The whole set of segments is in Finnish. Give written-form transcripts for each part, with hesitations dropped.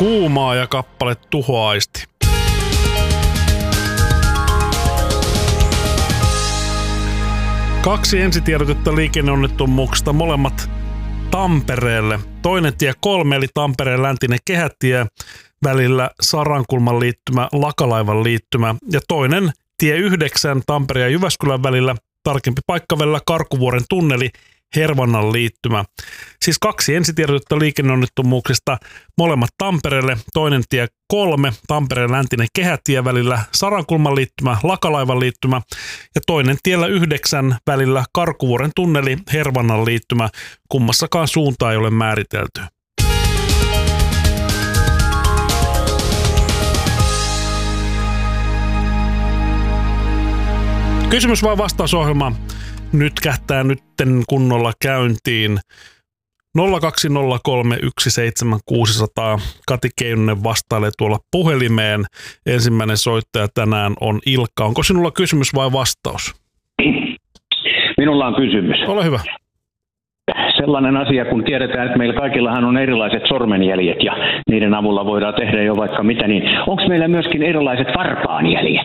Kuumaa ja kappale Tuhoaisti. Kaksi ensitiedotetta liikenneonnettomuuksista, molemmat Tampereelle. Toinen tie 3 eli Tampereen läntinen kehätie välillä Sarankulman liittymä, Lakalaivan liittymä. Ja toinen tie 9 Tampereen ja Jyväskylän välillä, tarkempi paikka välillä Karkuvuoren tunneli, Hervannan liittymä. Siis kaksi ensitiedotetta liikenneonnettomuuksista, molemmat Tampereelle. Toinen tie 3 Tampereen läntinen kehätie välillä Sarankulman liittymä, Lakalaivan liittymä. Ja toinen tiellä 9 välillä Karkuvuoren tunneli, Hervannan liittymä. Kummassakaan suuntaa ei ole määritelty. Kysymys vai vastausohjelma nyt kähtää nytten kunnolla käyntiin. 020317600. Kati Keinunen vastailee tuolla puhelimeen. Ensimmäinen soittaja tänään on Ilkka. Onko sinulla kysymys vai vastaus? Minulla on kysymys. Ole hyvä. Sellainen asia, kun tiedetään, että meillä kaikillahan on erilaiset sormenjäljet ja niiden avulla voidaan tehdä jo vaikka mitä, niin onko meillä myöskin erilaiset varpaanjäljet?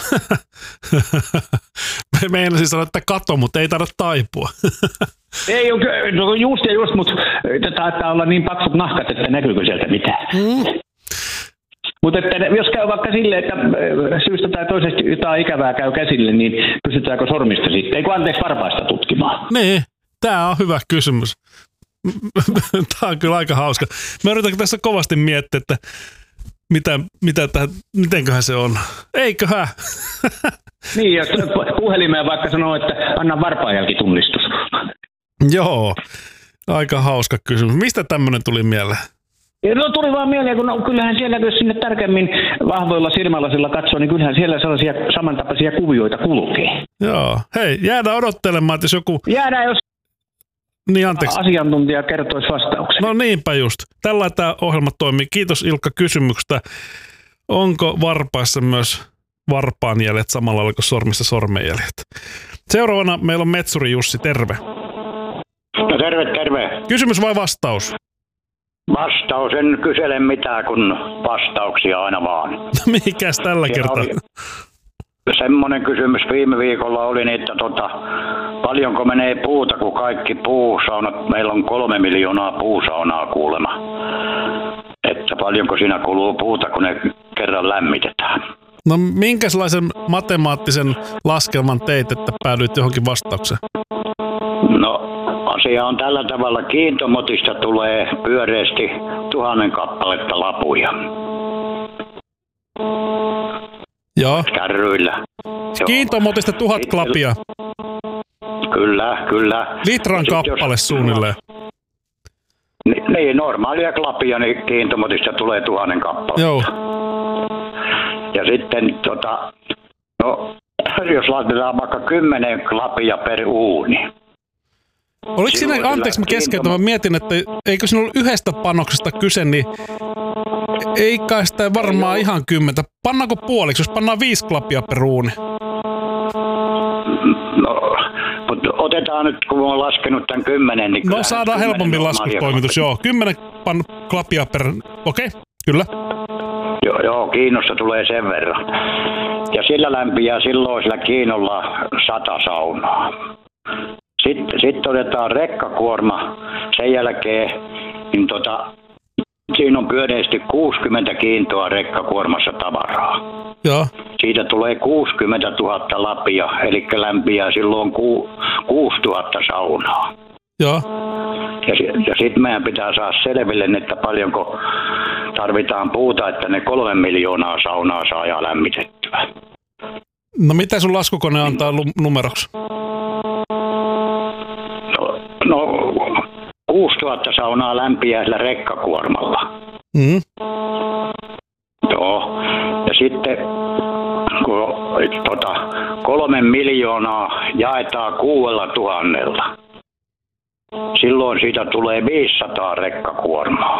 Meinasin sanoa, että kato, mutta ei tarvitse taipua. Ei, no just, mutta taitaa olla niin paksut nahkat, että näkyykö sieltä mitään. Mutta jos käy vaikka silleen, että syystä tai toisesta jotain ikävää käy käsille, niin pystytäänkö sormista sitten? Eikö anteeksi varpaista tutkimaan? Niin, tämä on hyvä kysymys. Tämä on kyllä aika hauska. Mä yritän tässä kovasti miettiä, että mitenköhän se on? Eiköhän? Niin, jos puhelimeen vaikka sanoo, että anna varpaanjälkitunnistus. Joo, aika hauska kysymys. Mistä tämmöinen tuli mieleen? No tuli vaan mieleen, kun kyllähän siellä, jos sinne tarkemmin vahvoilla silmälasilla katsoo, niin kyllähän siellä sellaisia samantapaisia kuvioita kulkee. Joo, hei, jäädään odottelemaan, että jos joku... Jäädään, jos niin, anteeksi. Asiantuntija kertoisi vastauksen. No niinpä just. Tällä tämä ohjelma toimii. Kiitos Ilkka kysymyksestä. Onko varpaissa myös varpaanjäljet samalla kuin sormissa sormenjäljet? Seuraavana meillä on metsuri Jussi, terve. No terve. Kysymys vai vastaus? Vastaus, en kysele mitään, kun vastauksia aina vaan. Mikäs tällä kertaa? Semmoinen kysymys viime viikolla oli, että paljonko menee puuta, kun kaikki puusaunat, meillä on 3 miljoonaa puusaunaa kuulemma. Että paljonko siinä kuluu puuta, kun ne kerran lämmitetään. No minkälaisen matemaattisen laskelman teit, että päädyit johonkin vastaukseen? No asia on tällä tavalla, kiintomotista tulee pyöreästi 1000 kappaletta lapuja. Joo. Kärryillä. Kiintomotista 1000 klapia. Kyllä. Litran kappale suunnilleen. Niin, normaalia klapia, niin kiintomotista tulee 1000 kappaletta. Joo. Ja sitten jos laitetaan vaikka 10 klapia per uuni. Oliko siinä, anteeksi mä keskeytän, mä mietin, että eikö sinulla ollut yhdestä panoksesta kyse, niin ei kai sitä varmaan ihan 10. Pannaanko puoliksi, jos pannaan 5 klapia per uuni? No, mutta otetaan nyt, kun olen laskenut tämän 10, niin no saadaan helpompi laskutoimitus, joo. 10 klapia per, okei, kyllä. Joo, kiinnosta tulee sen verran. Ja sillä lämpiää silloin sillä kiinnolla 100 saunaa. Sitten otetaan rekkakuorma. Sen jälkeen niin siinä on pyöreästi 60 kiintoa rekkakuormassa tavaraa. Joo. Siitä tulee 60 000 lapia, eli lämpiää silloin 6000 saunaa. Joo. Ja sitten meidän pitää saada selville, että paljonko tarvitaan puuta, että ne 3 miljoonaa saunaa saa lämmitettyä. No mitä sun laskukone antaa numeroksi? No 6000 saunaa lämpiää sillä rekkakuormalla. Mm. Joo. Ja sitten kun 3 miljoonaa jaetaan 6000, silloin siitä tulee 500 rekkakuormaa.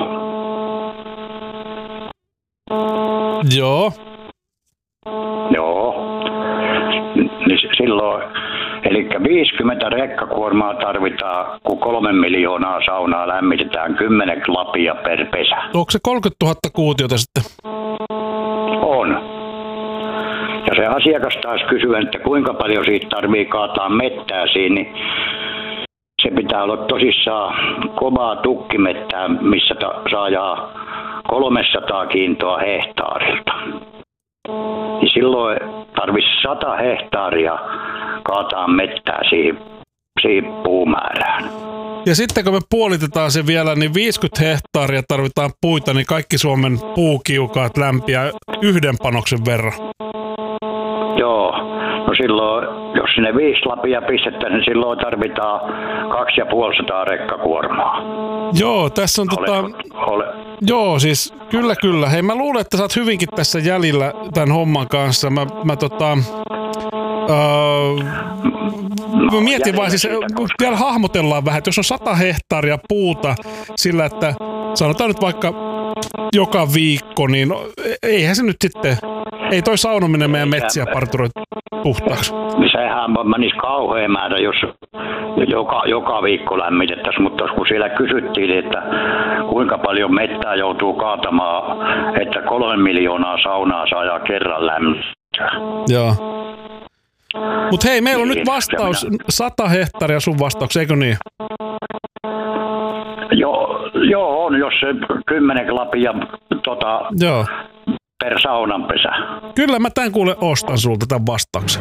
Joo. Niin silloin, Eli 50 rekkakuormaa tarvitaan, kun 3 miljoonaa saunaa lämmitetään 10 lapia per pesä. Onko se 30 000 kuutiota sitten? On. Ja se asiakas taas kysyy, että kuinka paljon siitä tarvii kaataa mettää siinä, niin se pitää olla tosissaan kovaa tukkimettää, missä saadaan 300 kiintoa hehtaarilta. Ja silloin tarvitsisi 100 hehtaaria kaataa mettää siihen puumäärään. Ja sitten kun me puolitetaan se vielä, niin 50 hehtaaria tarvitaan puita, niin kaikki Suomen puukiukaat lämpiää 1 panoksen verran. Joo, no silloin, jos sinne 5 lapia pistetään, niin silloin tarvitaan 250 rekkakuormaa. Joo, tässä on Joo, siis kyllä. Hei, mä luulen, että sä oot hyvinkin tässä jäljellä tämän homman kanssa. Mä mietin vaan, siis vielä hahmotellaan vähän, että jos on 100 hehtaaria puuta sillä, että sanotaan nyt vaikka joka viikko, niin eihän se nyt sitten, ei toi saunominen meidän metsiä parturoi puhtaaksi. Sehän menisi kauhean määrä, jos joka viikko lämmitettäisiin, mutta kun siellä kysyttiin, että kuinka paljon mettää joutuu kaatamaan, että 3 miljoonaa saunaa saa kerran lämmittää. Joo. Mut hei, meillä on nyt vastaus, 100 hehtaaria sun vastauksia, eikö niin? Joo, on, jos se 10 lapia per saunanpesä. Kyllä mä tän kuule ostan sulta tämän vastauksen.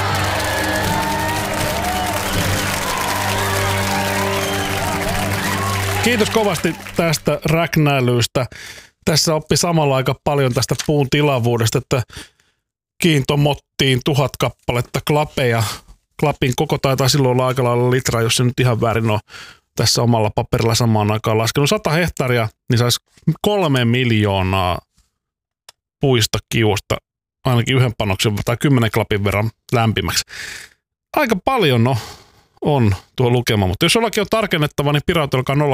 Kiitos kovasti tästä räknäilystä. Tässä oppi samalla aika paljon tästä puun tilavuudesta, että kiintomottiin 1000 kappaletta klapeja. Klapin koko taitaa silloin olla aika lailla litra, jos se nyt ihan väärin on tässä omalla paperilla samaan aikaan laskenut. 100 hehtaaria, niin saisi 3 miljoonaa puista kiusta ainakin 1 panoksen tai 10 klapin verran lämpimäksi. Aika paljon on tuo lukema, mutta jos jollakin on tarkennettava, niin pirautelkaa 020317600.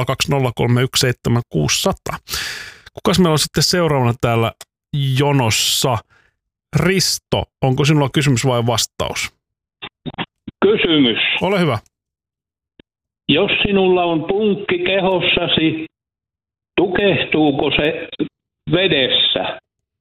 Kukas meillä on sitten seuraavana täällä jonossa? Risto, onko sinulla kysymys vai vastaus? Kysymys. Ole hyvä. Jos sinulla on punkki kehossasi, tukehtuuko se vedessä?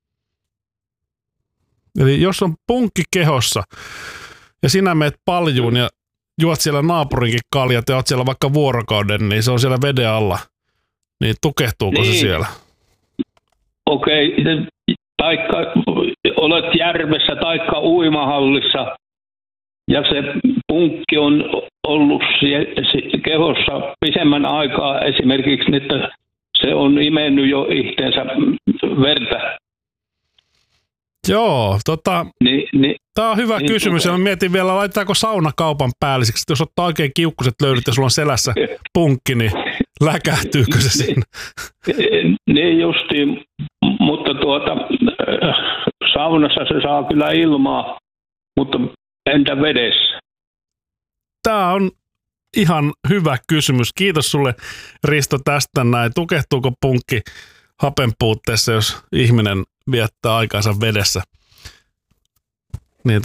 Eli jos on punkki kehossa ja sinä meet paljuun ja juot siellä naapurinkin kaljat ja oot siellä vaikka vuorokauden, niin se on siellä veden alla. Niin tukehtuuko se siellä? Okei. Taikka olet järvessä taikka uimahallissa ja se punkki on ollut kehossa pisemmän aikaa esimerkiksi, että se on imennyt jo itseensä verta. Joo, tämä on hyvä kysymys. Ja mä mietin vielä, laitetaanko sauna kaupan päälliseksi. Jos ottaa oikein kiukkuset löydyt ja sulla on selässä punkki, niin läkähtyykö se siinä? Niin justiin, mutta saunassa se saa kyllä ilmaa, mutta entä vedessä? Tämä on ihan hyvä kysymys. Kiitos sulle, Risto, tästä näin. Tukehtuuko punkki hapen puutteessa, jos ihminen viettää aikaansa vedessä? Niin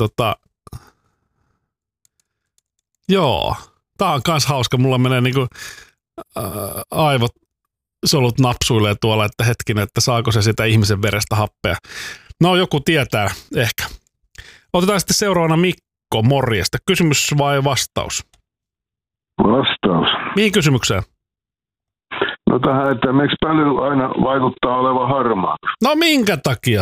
joo, tää on kans hauska. Mulla menee niinku aivot solut napsuilee tuolla, että hetkinen, että saako se sitä ihmisen verestä happea. No joku tietää ehkä. Otetaan sitten seuraavana Mikko, morjesta. Kysymys vai vastaus? Vastaus. Mihin kysymykseen? No tähän, että miksi pöly aina vaikuttaa olevan harmaa? No minkä takia?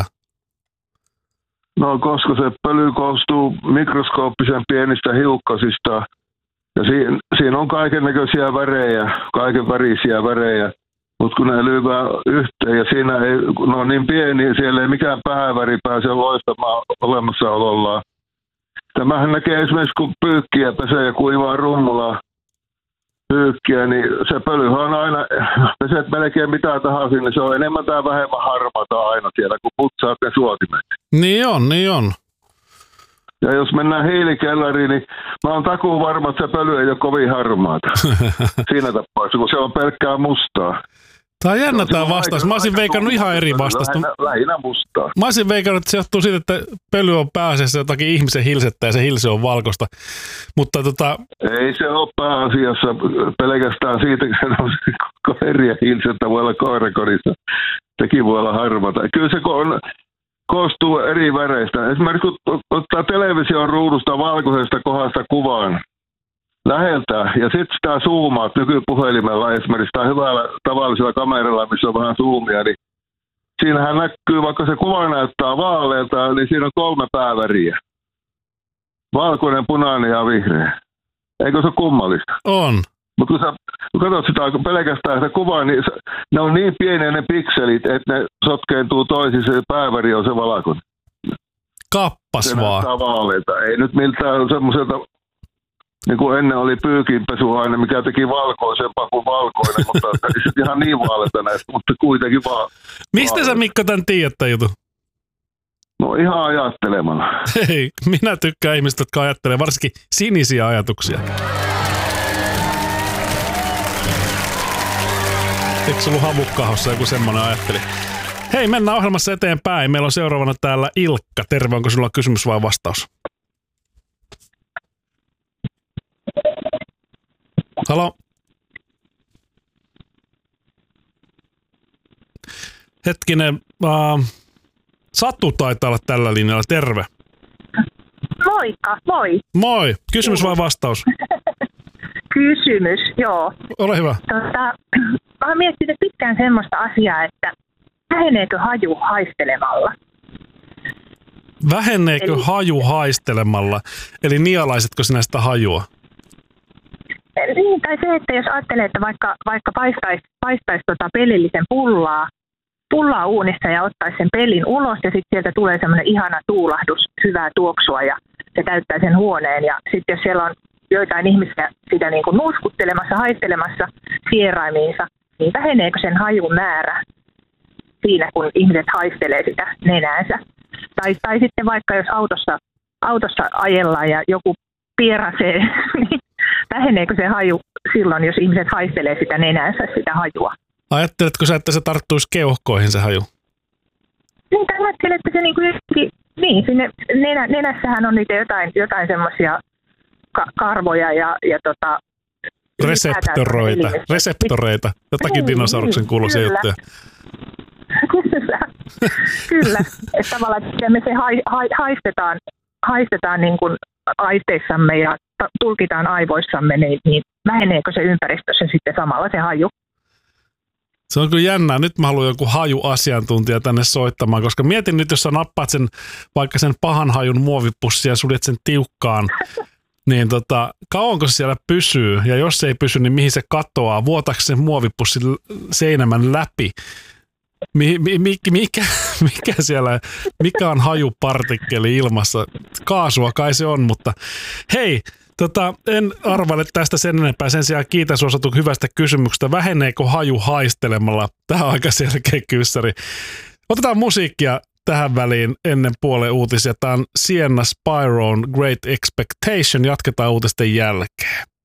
No koska se pöly koostuu mikroskooppisen pienistä hiukkasista ja siinä on kaikennäköisiä värejä, kaiken värisiä värejä, mutta kun ne lyövää yhteen ja siinä ei, no niin pieni, siellä ei mikään pääväri pääse loistamaan olemassaolollaan. Tämähän näkee esimerkiksi, kun pyykkiä pesee ja kuivaa rummulaa pyykkiä, niin se pölyhän on aina, peset melkein mitä tahansa, niin se on enemmän tai vähemmän harmaata aina siellä, kun putsaat ne suotimet. Niin on. Ja jos mennään hiilikellariin, niin mä oon takuun varma, että se pöly ei ole kovin harmaata. Siinä tapauksessa, kun se on pelkkää mustaa. Tämä on jännä tämä vastaus. Mä olisin veikannut ihan eri vastausta. Lähinnä mustaa. Mä olisin veikannut, että se johtuu siitä, että pöly on pääasiassa jotakin ihmisen hilsettä ja se hilse on valkoista. Mutta Ei se ole pääasiassa pelkästään siitä, että se on koiria hilsettä, voi olla koirakodissa. Sekin voi olla harmata. Kyllä se koostuu eri väreistä. Esimerkiksi kun ottaa television ruudusta valkoisesta kohdasta kuvaan läheltä ja sitten sitä zoomaat nykypuhelimella esimerkiksi tai hyvällä tavallisella kameralla, missä on vähän zoomia, niin siinähän näkyy, vaikka se kuva näyttää vaaleelta, niin siinä on 3 pääväriä. Valkoinen, punainen ja vihreä. Eikö se ole kummallista? on. Mutta kun katsot sitä pelkästään sitä kuvaa, niin ne on niin pieniä ne pikselit, että ne sotkeentuu toisiinsa ja pääväri on se valkoinen. Kappas Se vaan. näyttää vaaleita. Ei nyt miltään semmoiselta, niin kuin ennen oli pyykinpesuaine, mikä teki valkoisempaa kuin valkoinen, mutta ei se ihan niin vaaleita näistä, mutta kuitenkin vaan. Mistä sä Mikko tän tiedät tän jutun? No ihan ajattelemalla. Hei, minä tykkään ihmistä, jotka ajattelee varsinkin sinisiä ajatuksia. Eikö se ollut havukkahossa joku semmoinen ajatteli? Hei, mennään ohjelmassa eteenpäin. Meillä on seuraavana täällä Ilkka. Terve, onko sulla kysymys vai vastaus? Halo? Hetkinen, Satu taitaa olla tällä linjalla. Terve. Moikka, moi. Moi. Kysymys vai vastaus? Kysymys, joo. Ole hyvä. Mä oon miettinyt pitkään semmoista asiaa, että väheneekö haju haistelemalla? Väheneekö haju haistelemalla? Eli nialaisetko sinä sitä hajua? Niin, tai se, että jos ajattelee, että vaikka paistaisi pelillisen pullaa uunissa ja ottaisi sen pelin ulos ja sitten sieltä tulee semmoinen ihana tuulahdus, hyvää tuoksua ja se täyttää sen huoneen. Ja sitten jos siellä on joitain ihmisiä sitä niin kuin nuuskuttelemassa, haistelemassa sieraimiinsa, niin väheneekö sen hajun määrä siinä, kun ihmiset haistelee sitä nenäänsä? Tai sitten vaikka jos autossa ajellaan ja joku pierasee, niin väheneekö se haju silloin, jos ihmiset haistelee sitä nenäänsä, sitä hajua? Ajatteletko sä, että se tarttuisi keuhkoihin se haju? Niin, ajattelen, että se niin sinne nenässähän on niitä jotain semmoisia karvoja ja Reseptoreita. Jotakin dinosauruksen kuuluisia juttuja. Kyllä. Että tavallaan, että me se haistetaan niin kuin aisteissamme ja tulkitaan aivoissamme, niin väheneekö se ympäristössä sitten samalla se haju? Se on kyllä jännää. Nyt mä haluan joku hajuasiantuntija tänne soittamaan, koska mietin nyt, jos sä nappaat vaikka sen pahan hajun muovipussia ja suljet sen tiukkaan, niin kauanko se siellä pysyy? Ja jos se ei pysy, niin mihin se katoaa? Vuotaako se muovipussi seinämän läpi? Mikä on hajupartikkeli ilmassa? Kaasua kai se on, mutta hei, en arvaile tästä sen enempää. Sen sijaan kiitos Satu hyvästä kysymyksestä. Väheneekö haju haistelemalla? Tämä on aika selkeä kyssäri. Otetaan musiikkia tähän väliin ennen puolen uutisia. Tämä on Sienna Spyron Great Expectation. Jatketaan uutisten jälkeen.